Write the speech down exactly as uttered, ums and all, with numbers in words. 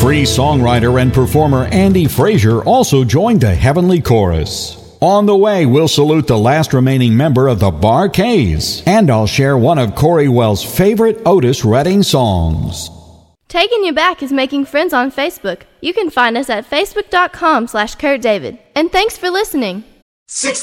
Free songwriter and performer Andy Frazier also joined the Heavenly Chorus. On the way, we'll salute the last remaining member of the Bar-Kays, and I'll share one of Corey Wells' favorite Otis Redding songs. Taking You Back is making friends on Facebook. You can find us at facebook.com slash Kurt David. And thanks for listening. Six